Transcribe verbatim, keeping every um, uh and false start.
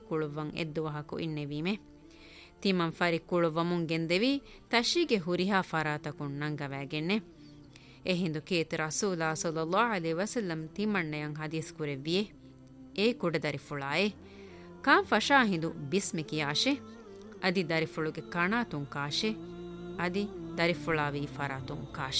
ಕುಳುವಂ ಎದ್ದುವಹಕು ಇನ್ನೆವೀಮೆ ತಿಮಂ ಫರಿ ಕುಳುವಮುಂ ಗೆಂದೆವಿ ತಶೀಗೆ ಹುರಿಹಾ ಫರಾತಕುಂ ನಂಗವಾಗೆನ್ನೆ ಎಹಿಂದು ಕೇತ ರಸೂಲಾ ಸಲ್ಲಲ್ಲಾಹು ಅಲೈಹಿ ವಸಲ್ಲಂ ತಿಮಣ್ಣಯಂ ಹದೀಸ್ ಕುರೆವಿಯೆ ಏ ಕುಡೆ ದರಿಫುಳಾಯೆ ಕಾಂ ಫಶಾ ಹಿಂದು ಬಿಸ್ಮಿ ಕಿಯಾಶೆ ಅದಿ ದರಿಫುಳುಗೆ ಕಣಾತುಂ ಕಾಶೆ ಅದಿ ದರಿಫುಳಾವಿ ಫರಾತುಂ ಕಾಶೆ